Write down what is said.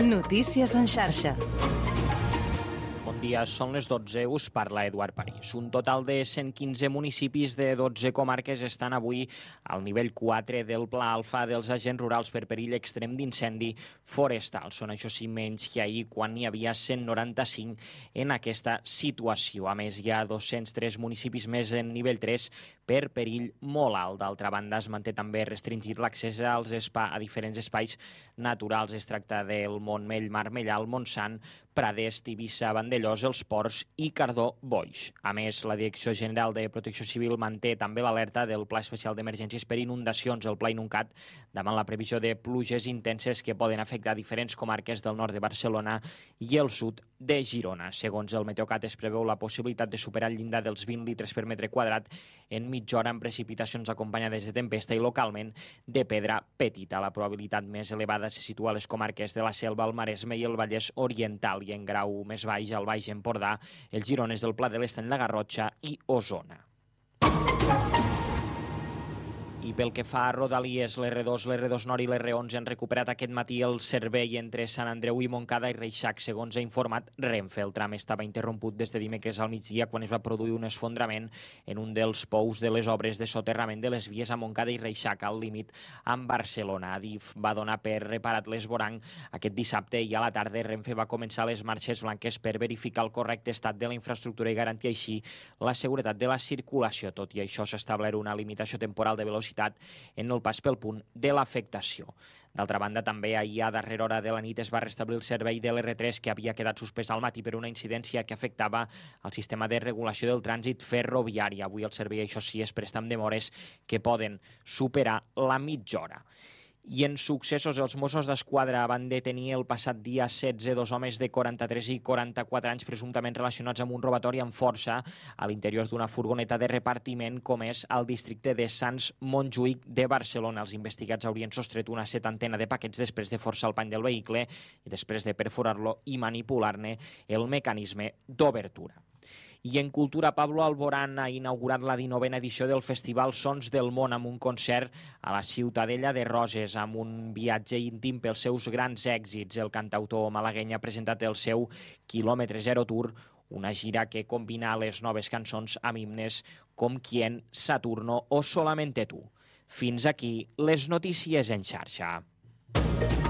Notícies en xarxa. Bon dia, són les 12, us parla Eduard París. Un total de 115 municipis de 12 comarques estan avui al nivell 4 del Pla Alfa dels agents rurals per perill extrem d'incendi forestal. Són, això sí, menys que ahir, quan n'hi havia 195 en aquesta situació. A més, hi ha 203 municipis més en nivell 3 per perill molt alt. D'altra banda, es manté també restringit l'accés a diferents espais naturals. Es tracta del Montmell, Marmellà, el Montsant, Prades, Tivissa, Vandellós, els Ports i Cardó-Boix. A més, la Direcció General de Protecció Civil manté també l'alerta del Pla Especial d'Emergències per inundacions, el Pla Inuncat, davant la previsió de pluges intenses que poden afectar diferents comarques del nord de Barcelona i el sud de Girona. Segons el Meteocat, es preveu la possibilitat de superar el llindar dels 20 litres per metre quadrat en mitja hora amb precipitacions acompanyades de tempesta i localment de pedra petita. La probabilitat més elevada se situa a les comarques de la Selva, el Maresme i el Vallès Oriental, i en grau més baix al Baix Empordà, els Gironès del Pla de l'Estany, la Garrotxa i Osona. I pel que fa a Rodalies, l'R2, l'R2 Nord i l'R11 han recuperat aquest matí el servei entre Sant Andreu i Montcada i Reixac, segons ha informat Renfe. El tram estava interromput des de dimecres al migdia quan es va produir un esfondrament en un dels pous de les obres de soterrament de les vies a Montcada i Reixac, al límit amb Barcelona. Adif va donar per reparat l'esvoranc aquest dissabte i a la tarda Renfe va començar les marxes blanques per verificar el correcte estat de la infraestructura i garantir així la seguretat de la circulació. Tot i això, s'ha establert una limitació temporal de velocitat en el pas pel punt de l'afectació. D'altra banda, també ahir a darrera hora de la nit es va restablir el servei de l'R3 que havia quedat suspès al matí per una incidència que afectava el sistema de regulació del trànsit ferroviari. Avui el servei, això sí, es presta amb demores que poden superar la mitja hora. I en successos, els Mossos d'Esquadra van detenir el passat dia 16 dos homes de 43 i 44 anys presumptament relacionats amb un robatori amb força a l'interior d'una furgoneta de repartiment comès al districte de Sants Montjuïc de Barcelona. Els investigats haurien sostret una setantena de paquets després de forçar el pany del vehicle i després de perforar-lo i manipular-ne el mecanisme d'obertura. I en cultura, Pablo Alborán ha inaugurat la 19a edició del Festival Sons del Món amb un concert a la Ciutadella de Roses, amb un viatge íntim pels seus grans èxits. El cantautor malagueny ha presentat el seu Kilòmetre Zero Tour, una gira que combina les noves cançons amb himnes com Quién, Saturno o Solamente Tú. Fins aquí les notícies en xarxa.